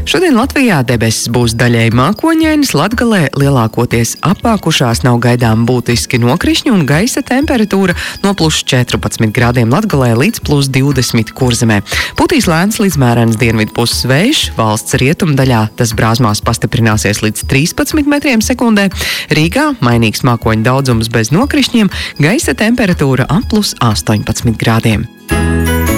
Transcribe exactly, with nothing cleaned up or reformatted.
Šodien Latvijā debesis būs daļēji mākoņainas, Latgalē lielākoties apākušās, nav gaidām būtiski nokrišņi un gaisa temperatūra no plus četrpadsmit grādiem Latgalē līdz plus divdesmit Kurzemē. Putīs lēns līdz mērens dienvidu puses vējš, valsts rietumdaļā tas brāzmās pastiprināsies līdz trīspadsmit metriem sekundē. Rīgā mainīgs mākoņu daudzums bez nokrišņiem, gaisa temperatūra ap plus astoņpadsmit grādiem.